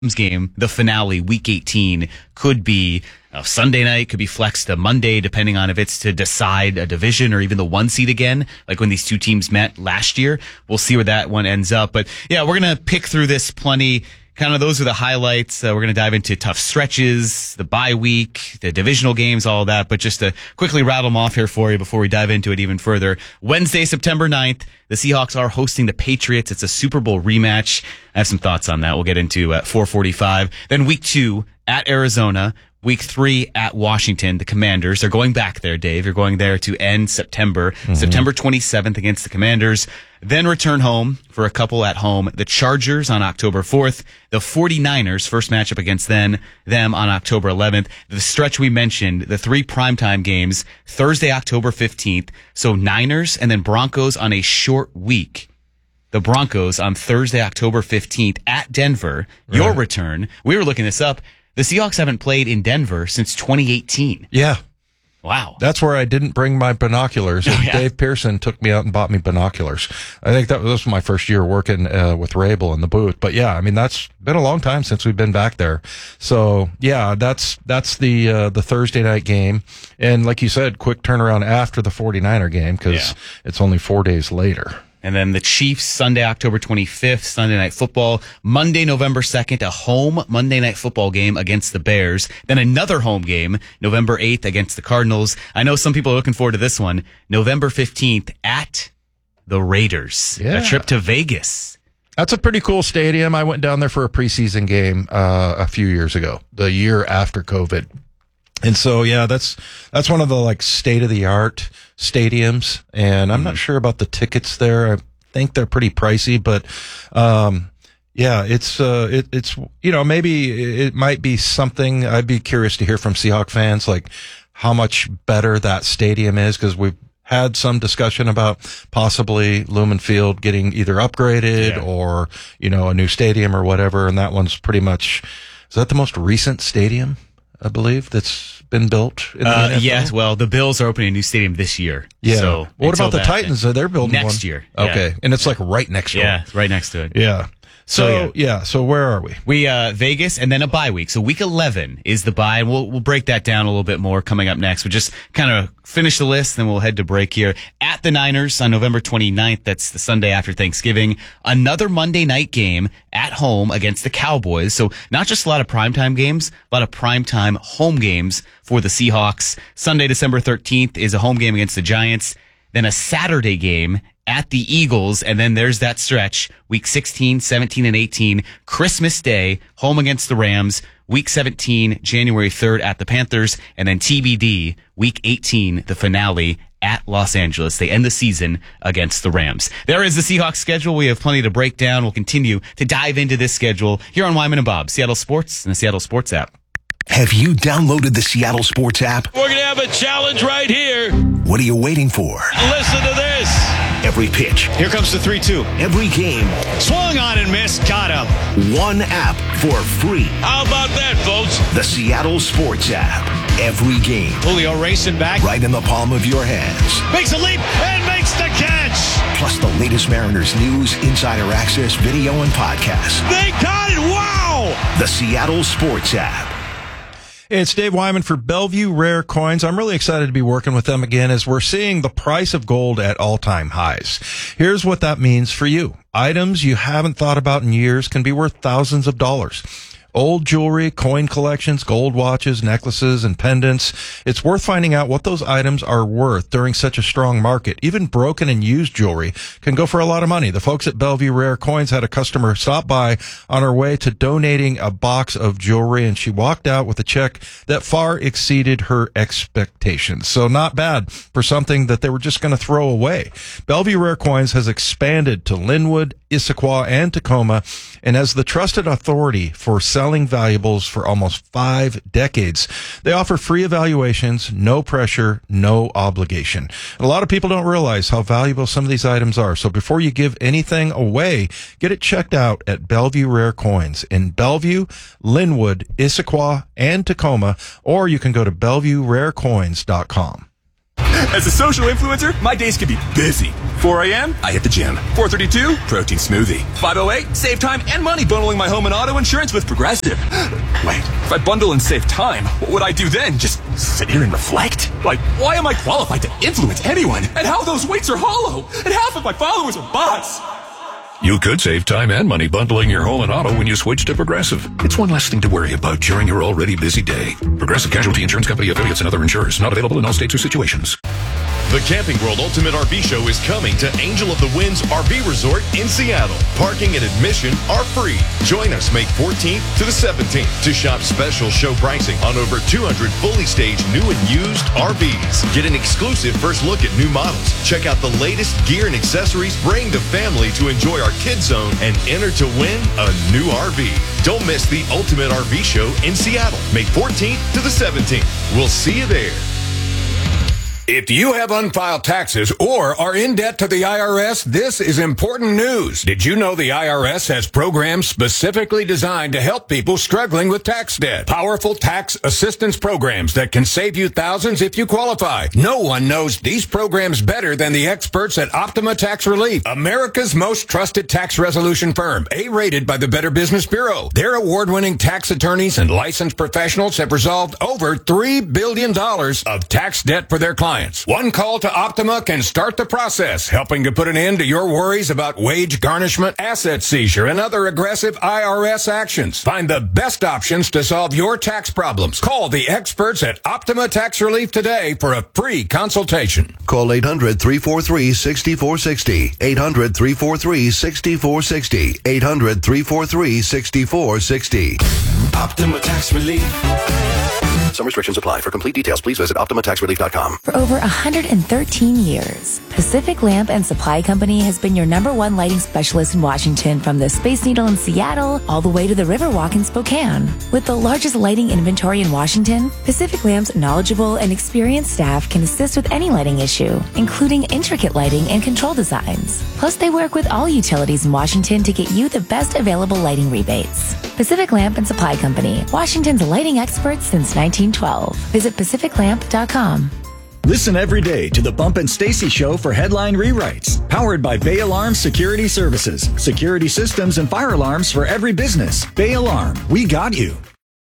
game, the finale, week 18, could be Sunday night, could be flexed to Monday, depending on if it's to decide a division or even the one seed again, like when these two teams met last year. We'll see where that one ends up. But yeah, we're going to pick through this plenty. Kind of those are the highlights. We're going to dive into tough stretches, the bye week, the divisional games, all that. But just to quickly rattle them off here for you before we dive into it even further. Wednesday, September 9th, the Seahawks are hosting the Patriots. It's a Super Bowl rematch. I have some thoughts on that. We'll get into at 4:45. Then week 2 at Arizona. Week 3 at Washington, the Commanders. They're going back there, Dave. You're going there to end September. September 27th against the Commanders. Then return home for a couple at home. The Chargers on October 4th. The 49ers, first matchup against them on October 11th. The stretch we mentioned, the 3 primetime games, Thursday, October 15th. So Niners and then Broncos on a short week. The Broncos on Thursday, October 15th at Denver. Right. Your return. We were looking this up. The Seahawks haven't played in Denver since 2018. Yeah. Wow. That's where I didn't bring my binoculars. Oh, yeah. Dave Pearson took me out and bought me binoculars. I think that was my first year working with Rabel in the booth. But yeah, I mean, that's been a long time since we've been back there. So yeah, that's the Thursday night game. And like you said, quick turnaround after the 49er game because it's only 4 days later. And then the Chiefs, Sunday, October 25th, Sunday Night Football. Monday, November 2nd, a home Monday Night Football game against the Bears. Then another home game, November 8th against the Cardinals. I know some people are looking forward to this one. November 15th at the Raiders. Yeah. A trip to Vegas. That's a pretty cool stadium. I went down there for a preseason game a few years ago, the year after COVID. And so, yeah, that's one of the like state of the art stadiums. And I'm not sure about the tickets there. I think they're pretty pricey, but, yeah, it's, maybe it might be something. I'd be curious to hear from Seahawk fans, like how much better that stadium is. Cause we've had some discussion about possibly Lumen Field getting either upgraded or, a new stadium or whatever. And that one's pretty much, is that the most recent stadium? I believe that's been built in the NFL? Yes, well, the Bills are opening a new stadium this year. Yeah. So what about the Titans? They're building one next year. Okay. Yeah. And it's like right next to it. Yeah, right next to it. Yeah. So where are we? We, Vegas and then a bye week. So week 11 is the bye, and we'll break that down a little bit more coming up next. We'll just kind of finish the list, then we'll head to break here. At the Niners on November 29th, that's the Sunday after Thanksgiving. Another Monday night game at home against the Cowboys. So not just a lot of primetime games, a lot of primetime home games for the Seahawks. Sunday, December 13th is a home game against the Giants. Then a Saturday game at the Eagles, and then there's that stretch, week 16, 17, and 18, Christmas Day, home against the Rams, week 17, January 3rd at the Panthers, and then TBD, week 18, the finale at Los Angeles. They end the season against the Rams. There is the Seahawks schedule. We have plenty to break down. We'll continue to dive into this schedule here on Wyman and Bob, Seattle Sports and the Seattle Sports app. Have you downloaded the Seattle Sports app? We're going to have a challenge right here. What are you waiting for? Listen to this. Every pitch. Here comes the 3-2. Every game. Swung on and missed. Got him. One app for free. How about that, folks? The Seattle Sports app. Every game. Julio racing back. Right in the palm of your hands. Makes a leap and makes the catch. Plus the latest Mariners news, insider access, video, and podcasts. They got it. Wow. The Seattle Sports app. It's Dave Wyman for Bellevue Rare Coins. I'm really excited to be working with them again as we're seeing the price of gold at all-time highs. Here's what that means for you. Items you haven't thought about in years can be worth thousands of dollars. Old jewelry, coin collections, gold watches, necklaces, and pendants. It's worth finding out what those items are worth during such a strong market. Even broken and used jewelry can go for a lot of money. The folks at Bellevue Rare Coins had a customer stop by on her way to donating a box of jewelry, and she walked out with a check that far exceeded her expectations. So not bad for something that they were just going to throw away. Bellevue Rare Coins has expanded to Linwood, Issaquah, and Tacoma, and as the trusted authority for selling valuables for almost 5 decades. They offer free evaluations, no pressure, no obligation. And a lot of people don't realize how valuable some of these items are. So before you give anything away, get it checked out at Bellevue Rare Coins in Bellevue, Linwood, Issaquah, and Tacoma, or you can go to BellevueRareCoins.com. As a social influencer, my days can be busy. 4 a.m., I hit the gym. 4:32, protein smoothie. 5:08, save time and money bundling my home and auto insurance with Progressive. Wait, if I bundle and save time, what would I do then? Just sit here and reflect? Like, why am I qualified to influence anyone? And how those weights are hollow? And half of my followers are bots. You could save time and money bundling your home and auto when you switch to Progressive. It's one less thing to worry about during your already busy day. Progressive Casualty Insurance Company affiliates and other insurers. Not available in all states or situations. The Camping World Ultimate RV Show is coming to Angel of the Winds RV Resort in Seattle. Parking and admission are free. Join us May 14th to the 17th to shop special show pricing on over 200 fully staged new and used RVs. Get an exclusive first look at new models. Check out the latest gear and accessories. Bring the family to enjoy our Kids Zone and enter to win a new RV. Don't miss the Ultimate RV Show in Seattle, May 14th to the 17th. We'll see you there. If you have unfiled taxes or are in debt to the IRS, this is important news. Did you know the IRS has programs specifically designed to help people struggling with tax debt? Powerful tax assistance programs that can save you thousands if you qualify. No one knows these programs better than the experts at Optima Tax Relief, America's most trusted tax resolution firm, A-rated by the Better Business Bureau. Their award-winning tax attorneys and licensed professionals have resolved over $3 billion of tax debt for their clients. One call to Optima can start the process, helping to put an end to your worries about wage garnishment, asset seizure, and other aggressive IRS actions. Find the best options to solve your tax problems. Call the experts at Optima Tax Relief today for a free consultation. Call 800-343-6460. 800-343-6460. 800-343-6460. Optima Tax Relief. Some restrictions apply. For complete details, please visit OptimaTaxRelief.com. For over 113 years, Pacific Lamp and Supply Company has been your #1 lighting specialist in Washington, from the Space Needle in Seattle all the way to the Riverwalk in Spokane. With the largest lighting inventory in Washington, Pacific Lamp's knowledgeable and experienced staff can assist with any lighting issue, including intricate lighting and control designs. Plus, they work with all utilities in Washington to get you the best available lighting rebates. Pacific Lamp and Supply Company, Washington's lighting experts since 1912. Visit pacificlamp.com. Listen every day to the Bump and Stacy Show for headline rewrites. Powered by Bay Alarm Security Services. Security systems and fire alarms for every business. Bay Alarm, we got you.